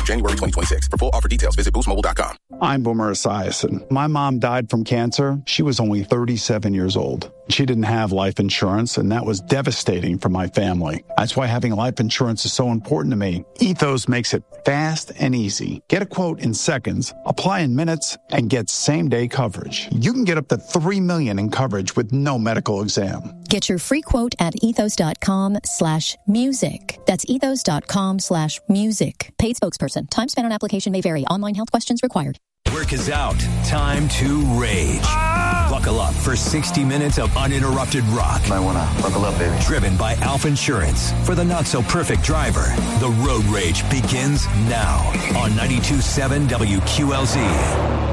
through January 2026. For full offer details, visit boostmobile.com. I'm Boomer Esiason. My mom died from cancer. She was only 37 years old. She didn't have life insurance, and that was devastating for my family. That's why having life insurance is so important to me. Ethos makes it fast and easy. Get a quote in seconds, apply in minutes, and get same-day coverage. You can get up to $3 million in coverage with no medical exam. Get your free quote at ethos.com/music. That's ethos.com/music. Paid spokesperson. Time spent on application may vary. Online health questions required. Work is out. Time to rage. Buckle up for 60 minutes of uninterrupted rock. Might want to buckle up, baby. Driven by Alf Insurance. For the not-so-perfect driver, the road rage begins now on 92.7 WQLZ.